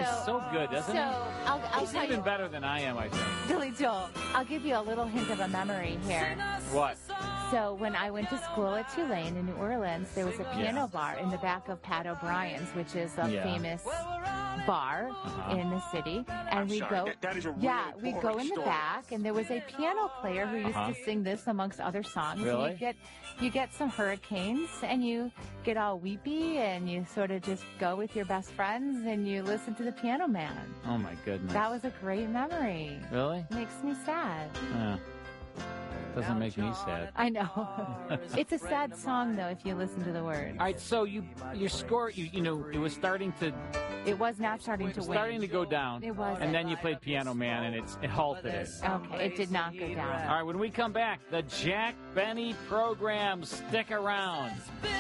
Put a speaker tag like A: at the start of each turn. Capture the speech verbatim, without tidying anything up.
A: sounds so, so good, doesn't
B: so
A: it?
B: I'll, I'll
A: He's
B: tell
A: even
B: you,
A: better than I am, I think.
B: Billy Joel. I'll give you a little hint of a memory here.
A: What?
B: So when I went to school at Tulane in New Orleans, there was a piano
A: Yeah.
B: bar in the back of Pat O'Brien's, which is a
A: Yeah.
B: famous bar
A: Uh-huh.
B: in the city. And
C: I'm
B: we
C: sorry,
B: go,
C: that- that is a
B: yeah,
C: really
B: we go
C: boring
B: in the
C: story.
B: back, and there was a piano player who used
A: Uh-huh.
B: to sing this amongst other songs.
A: Really?
B: And you get, you get some hurricanes, and you get all weepy, and you sort of just go with your best friends, and you listen to the Piano Man.
A: Oh, my goodness.
B: That was a great memory.
A: Really?
B: Makes me sad.
A: Uh, doesn't make me sad.
B: I know. It's a sad song, though, if you listen to the words.
A: All right, so you your score, you you know, it was starting to
B: It was not starting to win.
A: starting to go down.
B: It wasn't.
A: And then you played Piano Man, and it's it halted it.
B: Okay, it did not go down.
A: All right, when we come back, the Jack Benny program. Stick around.